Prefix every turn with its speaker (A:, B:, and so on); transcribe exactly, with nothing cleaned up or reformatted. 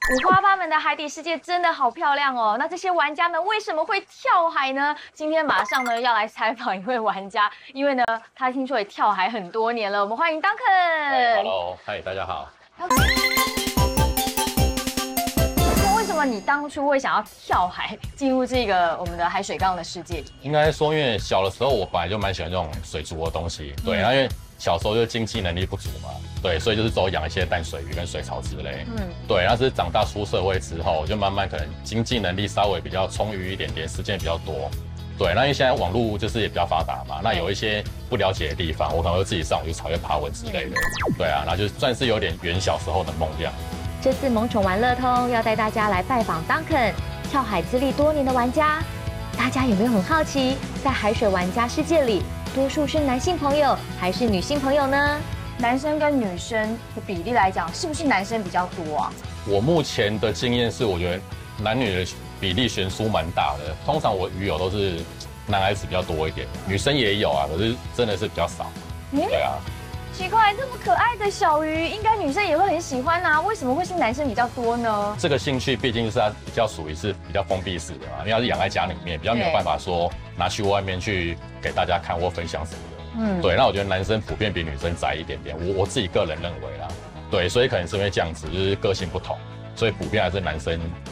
A: 五花八门的海底世界真的好漂亮哦。那这些玩家们为什么会跳海呢？今天马上呢要来采访一位玩家，因为呢他听说也跳海很多年了。我们欢迎 Duncan。
B: Hello， 嗨，大家好。
A: 为什么你当初会想要跳海，进入这个我们的海水缸的世界里面？
B: 应该说，因为小的时候我本来就蛮喜欢这种水族的东西，对，然后因为小时候就经济能力不足嘛，对，所以就是走养一些淡水鱼跟水草之类，嗯，对，然后是长大出社会之后，就慢慢可能经济能力稍微比较充裕一点点，时间比较多，对，那因为现在网络就是也比较发达嘛，那有一些不了解的地方，我可能会自己上网去查阅爬文之类的，对啊，然后就算是有点圆小时候的梦这样。
C: 这次萌宠玩乐通要带大家来拜访 Duncan， 跳海资历多年的玩家。大家有没有很好奇，在海水玩家世界里，多数是男性朋友还是女性朋友呢？
A: 男生跟女生的比例来讲，是不是男生比较多啊？
B: 我目前的经验是，我觉得男女的比例悬殊蛮大的。通常我鱼友都是男孩子比较多一点，女生也有啊，可是真的是比较少。
A: 嗯、
B: 对啊。
A: 奇怪，这么可爱的小鱼，应该女生也会很喜欢啊，为什么会是男生比较多呢？
B: 这个兴趣毕竟是它比较属于是比较封闭式的嘛，因为它是养在家里面，比较没有办法说拿去外面去给大家看或分享什么的。嗯，对，那我觉得男生普遍比女生窄一点点，我我自己个人认为啦，对，所以可能是因为这样子，就是个性不同，所以普遍还是男生